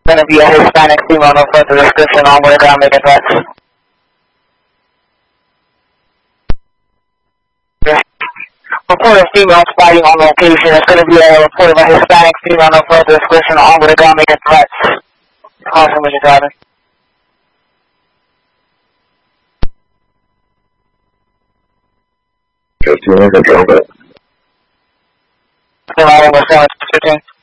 going to be a Hispanic female, no further description, on way down, making threats. Report of females fighting on location. It's going to be a report of a Hispanic female, no further description, on way down, making threats. Caution when you're driving. Okay, 200, control that. 15.